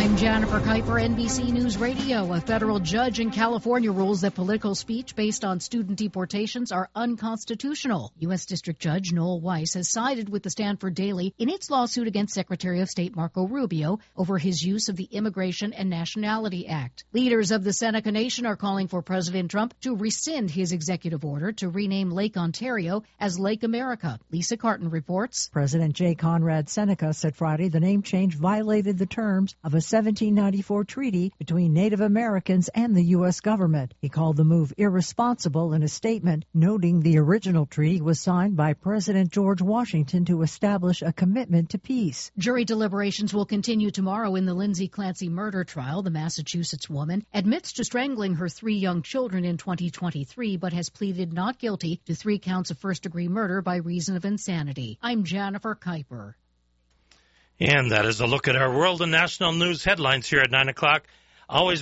I'm Jennifer Kuiper, NBC News Radio. A federal judge in California rules that political speech based on student deportations are unconstitutional. U.S. District Judge Noel Weiss has sided with the Stanford Daily in its lawsuit against Secretary of State Marco Rubio over his use of the Immigration and Nationality Act. Leaders of the Seneca Nation are calling for President Trump to rescind his executive order to rename Lake Ontario as Lake America. Lisa Carton reports. President J. Conrad Seneca said Friday the name change violated the terms of a 1794 treaty between Native Americans and the U.S. government. He called the move irresponsible in a statement, noting the original treaty was signed by President George Washington to establish a commitment to peace. Jury deliberations will continue tomorrow in the Lindsay Clancy murder trial. The Massachusetts woman admits to strangling her 3 young children in 2023, but has pleaded not guilty to 3 counts of first-degree murder by reason of insanity. I'm Jennifer Kuiper. And that is a look at our world and national news headlines here at 9 o'clock. Always